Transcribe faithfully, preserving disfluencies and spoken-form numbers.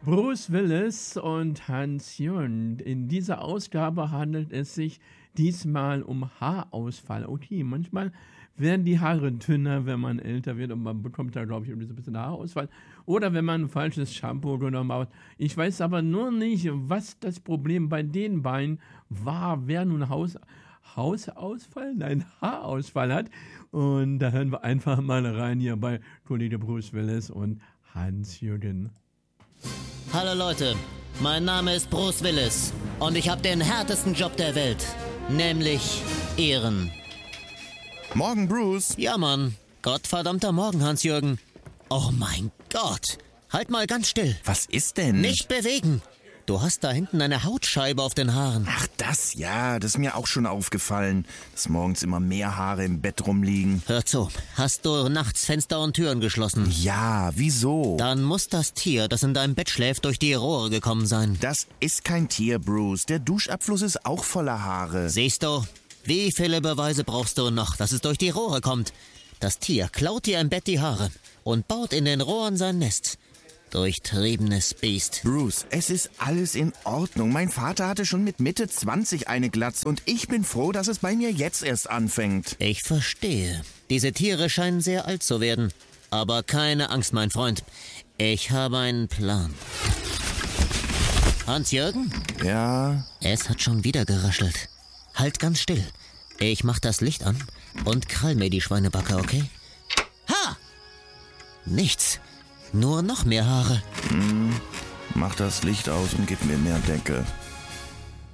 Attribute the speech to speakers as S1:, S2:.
S1: Bruce Willis und Hans-Jörn. In dieser Ausgabe handelt es sich diesmal um Haarausfall. Okay, manchmal werden die Haare dünner, wenn man älter wird und man bekommt da, glaube ich, ein bisschen Haarausfall. Oder wenn man ein falsches Shampoo genommen hat. Ich weiß aber nur nicht, was das Problem bei den beiden war, wer nun Haus, Hausausfall, nein, Haarausfall hat. Und da hören wir einfach mal rein hier bei Kollege Bruce Willis und Hans-Jürgen.
S2: Hallo Leute, mein Name ist Bruce Willis und ich habe den härtesten Job der Welt, nämlich Ehren.
S3: Morgen, Bruce.
S2: Ja, Mann. Gottverdammter Morgen, Hans-Jürgen. Oh mein Gott. Halt mal ganz still.
S3: Was ist denn?
S2: Nicht bewegen. Du hast da hinten eine Hautscheibe auf den Haaren.
S3: Ach, das, ja, das ist mir auch schon aufgefallen, dass morgens immer mehr Haare im Bett rumliegen.
S2: Hör zu, hast du nachts Fenster und Türen geschlossen?
S3: Ja, wieso?
S2: Dann muss das Tier, das in deinem Bett schläft, durch die Rohre gekommen sein.
S3: Das ist kein Tier, Bruce. Der Duschabfluss ist auch voller Haare.
S2: Siehst du? Wie viele Beweise brauchst du noch, dass es durch die Rohre kommt? Das Tier klaut dir im Bett die Haare und baut in den Rohren sein Nest. Durchtriebenes Biest.
S3: Bruce, es ist alles in Ordnung. Mein Vater hatte schon mit Mitte zwanzig eine Glatze und ich bin froh, dass es bei mir jetzt erst anfängt.
S2: Ich verstehe. Diese Tiere scheinen sehr alt zu werden. Aber keine Angst, mein Freund. Ich habe einen Plan. Hans-Jürgen?
S3: Ja?
S2: Es hat schon wieder geraschelt. Halt ganz still. Ich mach das Licht an und krall mir die Schweinebacke, okay? Ha! Nichts. Nur noch mehr Haare.
S3: Hm, mach das Licht aus und gib mir mehr Decke.